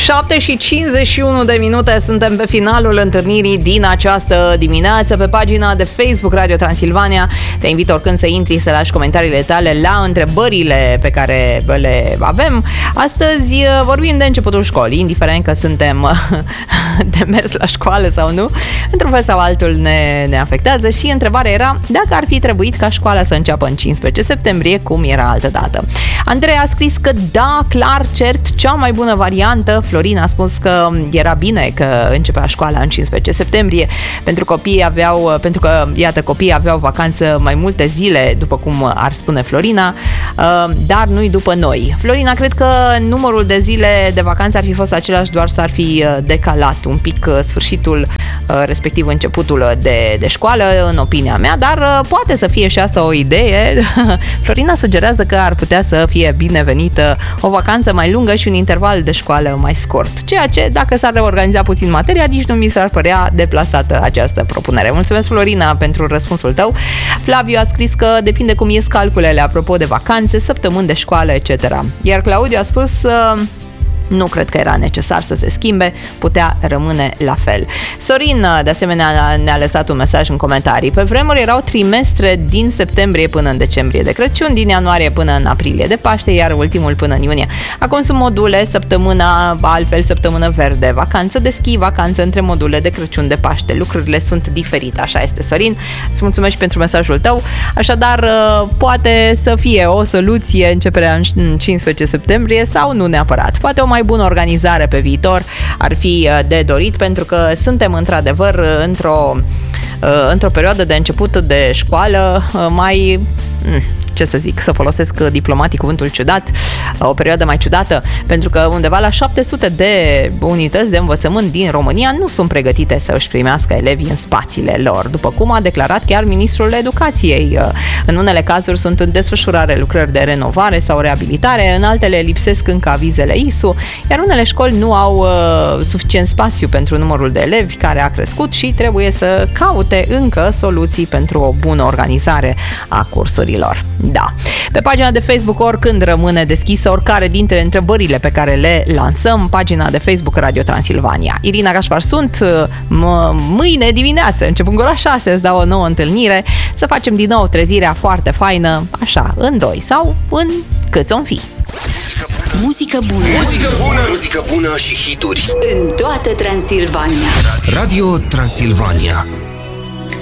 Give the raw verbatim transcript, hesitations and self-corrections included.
șapte și cincizeci și unu de minute, suntem pe finalul întâlnirii din această dimineață. Pe pagina de Facebook Radio Transilvania te invit oricând să intri să lași comentariile tale la întrebările pe care le avem. Astăzi vorbim de începutul școlii, indiferent că suntem de mers la școală sau nu, într-un fel sau altul ne, ne afectează și întrebarea era dacă ar fi trebuit ca școala să înceapă în cincisprezece septembrie, cum era altă dată. Andrei a scris că da, clar, cert, cea mai bună variantă. Florin a spus că era bine că începea școala în cincisprezece septembrie, pentru copii aveau, pentru că, iată, copiii aveau vacanță mai multe zile, după cum ar spune Florina, dar nu-i după noi. Florina, cred că numărul de zile de vacanță ar fi fost același, doar s-ar fi decalat un pic sfârșitul, respectiv începutul de, de școală, în opinia mea, dar poate să fie și asta o idee. Florina sugerează că ar putea să fie binevenită o vacanță mai lungă și un interval de școală mai scurt, ceea ce, dacă s-ar reorganiza puțin materia, nici nu mi s-ar părea deplasată această propunere. Mulțumesc, Florina, pentru răspunsul tău. Flaviu a scris că depinde cum ies calculele apropo de vacanțe, săptămâni de școală, et cetera. Iar Claudiu a spus uh, nu cred că era necesar să se schimbe, putea rămâne la fel. Sorin, de asemenea, ne-a lăsat un mesaj în comentarii. Pe vremuri erau trimestre din septembrie până în decembrie de Crăciun, din ianuarie până în aprilie de Paște, iar ultimul până în iunie. Acum sunt module, săptămâna, altfel săptămână verde, vacanță de schi, vacanță între module de Crăciun, de Paște. Lucrurile sunt diferite, așa este, Sorin. Îți mulțumesc și pentru mesajul tău. Așadar, poate să fie o soluție începerea în cincisprezece septembrie sau nu neapărat. Poate o mai bună organizare pe viitor ar fi de dorit, pentru că suntem într-adevăr într-o, într-o perioadă de început de școală mai... ce să zic, să folosesc diplomatic cuvântul ciudat, o perioadă mai ciudată, pentru că undeva la șapte sute de unități de învățământ din România nu sunt pregătite să își primească elevii în spațiile lor, după cum a declarat chiar Ministrul Educației. În unele cazuri sunt în desfășurare lucrări de renovare sau reabilitare, în altele lipsesc încă avizele I S U, iar unele școli nu au uh, suficient spațiu pentru numărul de elevi care a crescut și trebuie să caute încă soluții pentru o bună organizare a cursurilor. Da. Pe pagina de Facebook oricând rămâne deschisă oricare dintre întrebările pe care le lansăm, pagina de Facebook Radio Transilvania. Irina Gașpar sunt, m- mâine dimineață, începând cu ora șase, îți dau o nouă întâlnire, să facem din nou trezirea foarte faină, așa, în doi sau în câți o fi. Muzică bună. Muzică bună. Muzică bună și hituri în toată Transilvania. Radio Transilvania.